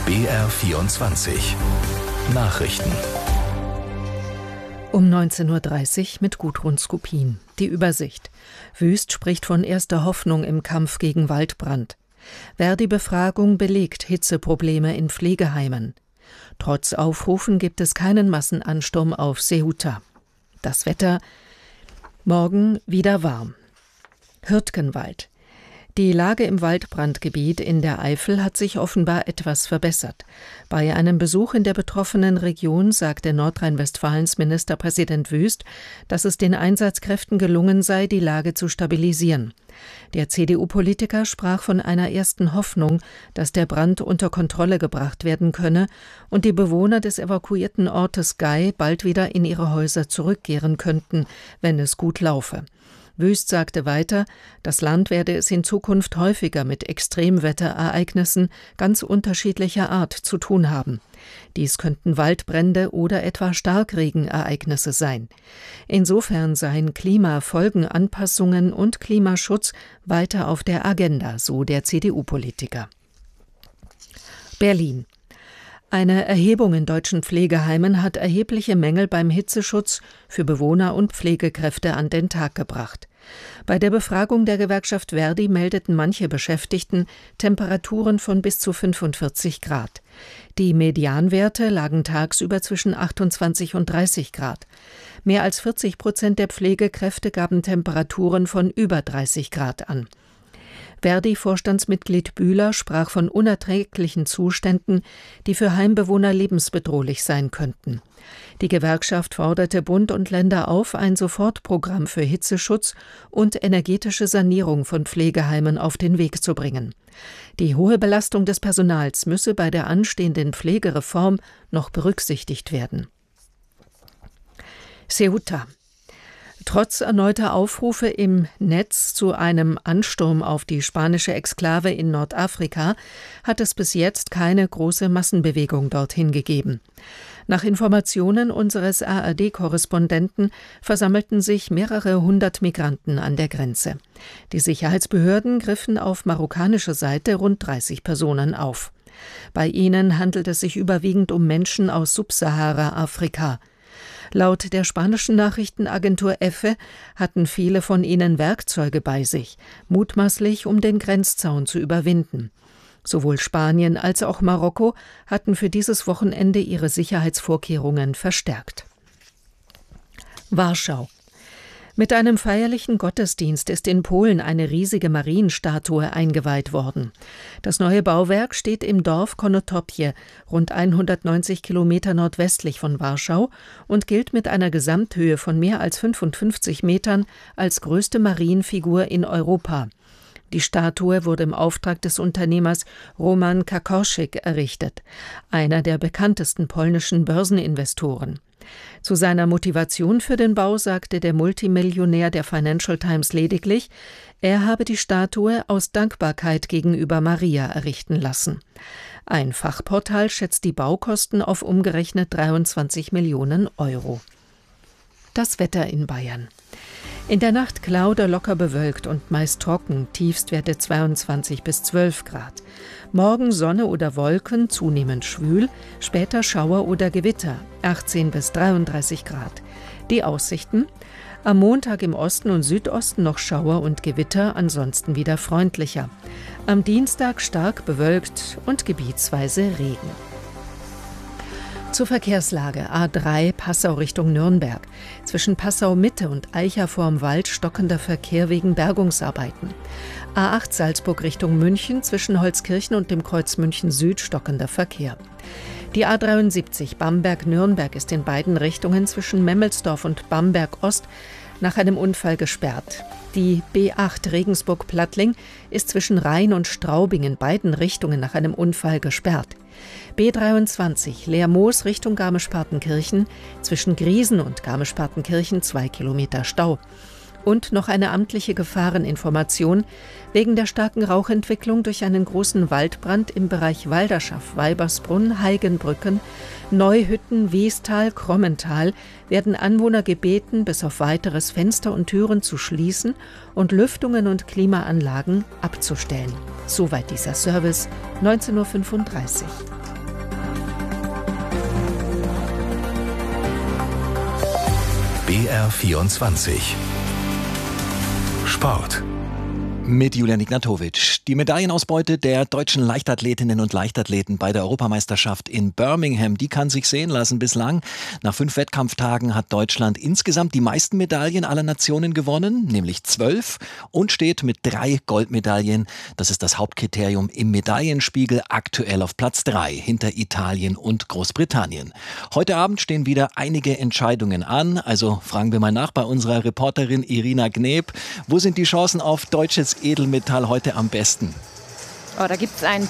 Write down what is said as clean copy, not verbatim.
BR24 Nachrichten. Um 19:30 Uhr mit Gudrun Skupin. Die Übersicht. Wüst spricht von erster Hoffnung im Kampf gegen Waldbrand. Verdi-Befragung belegt Hitzeprobleme in Pflegeheimen. Trotz Aufrufen gibt es keinen Massenansturm auf Ceuta. Das Wetter: morgen wieder warm. Hürtgenwald. Die Lage im Waldbrandgebiet in der Eifel hat sich offenbar etwas verbessert. Bei einem Besuch in der betroffenen Region sagte Nordrhein-Westfalens Ministerpräsident Wüst, dass es den Einsatzkräften gelungen sei, die Lage zu stabilisieren. Der CDU-Politiker sprach von einer ersten Hoffnung, dass der Brand unter Kontrolle gebracht werden könne und die Bewohner des evakuierten Ortes Gei bald wieder in ihre Häuser zurückkehren könnten, wenn es gut laufe. Wüst sagte weiter, das Land werde es in Zukunft häufiger mit Extremwetterereignissen ganz unterschiedlicher Art zu tun haben. Dies könnten Waldbrände oder etwa Starkregenereignisse sein. Insofern seien Klimafolgenanpassungen und Klimaschutz weiter auf der Agenda, so der CDU-Politiker. Berlin. Eine Erhebung in deutschen Pflegeheimen hat erhebliche Mängel beim Hitzeschutz für Bewohner und Pflegekräfte an den Tag gebracht. Bei der Befragung der Gewerkschaft Verdi meldeten manche Beschäftigten Temperaturen von bis zu 45 Grad. Die Medianwerte lagen tagsüber zwischen 28 und 30 Grad. Mehr als 40% der Pflegekräfte gaben Temperaturen von über 30 Grad an. Verdi-Vorstandsmitglied Bühler sprach von unerträglichen Zuständen, die für Heimbewohner lebensbedrohlich sein könnten. Die Gewerkschaft forderte Bund und Länder auf, ein Sofortprogramm für Hitzeschutz und energetische Sanierung von Pflegeheimen auf den Weg zu bringen. Die hohe Belastung des Personals müsse bei der anstehenden Pflegereform noch berücksichtigt werden. Ceuta. Trotz erneuter Aufrufe im Netz zu einem Ansturm auf die spanische Exklave in Nordafrika hat es bis jetzt keine große Massenbewegung dorthin gegeben. Nach Informationen unseres ARD-Korrespondenten versammelten sich mehrere hundert Migranten an der Grenze. Die Sicherheitsbehörden griffen auf marokkanischer Seite rund 30 Personen auf. Bei ihnen handelt es sich überwiegend um Menschen aus Subsahara-Afrika. Laut der spanischen Nachrichtenagentur EFE hatten viele von ihnen Werkzeuge bei sich, mutmaßlich um den Grenzzaun zu überwinden. Sowohl Spanien als auch Marokko hatten für dieses Wochenende ihre Sicherheitsvorkehrungen verstärkt. Warschau. Mit einem feierlichen Gottesdienst ist in Polen eine riesige Marienstatue eingeweiht worden. Das neue Bauwerk steht im Dorf Konotopie, rund 190 Kilometer nordwestlich von Warschau, und gilt mit einer Gesamthöhe von mehr als 55 Metern als größte Marienfigur in Europa. Die Statue wurde im Auftrag des Unternehmers Roman Kakorczyk errichtet, einer der bekanntesten polnischen Börseninvestoren. Zu seiner Motivation für den Bau sagte der Multimillionär der Financial Times lediglich, er habe die Statue aus Dankbarkeit gegenüber Maria errichten lassen. Ein Fachportal schätzt die Baukosten auf umgerechnet 23 Millionen Euro. Das Wetter in Bayern. In der Nacht klar oder locker bewölkt und meist trocken, Tiefstwerte 22 bis 12 Grad. Morgen Sonne oder Wolken, zunehmend schwül, später Schauer oder Gewitter, 18 bis 33 Grad. Die Aussichten: am Montag im Osten und Südosten noch Schauer und Gewitter, ansonsten wieder freundlicher. Am Dienstag stark bewölkt und gebietsweise Regen. Zur Verkehrslage: A3 Passau Richtung Nürnberg. Zwischen Passau-Mitte und Eicha vorm Wald stockender Verkehr wegen Bergungsarbeiten. A8 Salzburg Richtung München, zwischen Holzkirchen und dem Kreuz München Süd stockender Verkehr. Die A73 Bamberg-Nürnberg ist in beiden Richtungen zwischen Memmelsdorf und Bamberg-Ost nach einem Unfall gesperrt. Die B8 Regensburg-Plattling ist zwischen Rhein und Straubing in beiden Richtungen nach einem Unfall gesperrt. B23 Lermoos Richtung Garmisch-Partenkirchen, zwischen Griesen und Garmisch-Partenkirchen 2 Kilometer Stau. Und noch eine amtliche Gefahreninformation: wegen der starken Rauchentwicklung durch einen großen Waldbrand im Bereich Walderschaft, Weibersbrunn, Heigenbrücken, Neuhütten, Wiestal, Krommental werden Anwohner gebeten, bis auf weiteres Fenster und Türen zu schließen und Lüftungen und Klimaanlagen abzustellen. Soweit dieser Service, 19:35 Uhr. BR24 Sport. Mit Julian Ignatowitsch. Die Medaillenausbeute der deutschen Leichtathletinnen und Leichtathleten bei der Europameisterschaft in Birmingham, die kann sich sehen lassen bislang. Nach 5 Wettkampftagen hat Deutschland insgesamt die meisten Medaillen aller Nationen gewonnen, nämlich 12, und steht mit 3 Goldmedaillen, das ist das Hauptkriterium im Medaillenspiegel, aktuell auf Platz 3 hinter Italien und Großbritannien. Heute Abend stehen wieder einige Entscheidungen an, also fragen wir mal nach bei unserer Reporterin Irina Gneb. Wo sind die Chancen auf deutsches Edelmetall heute am besten? Oh, da gibt es ein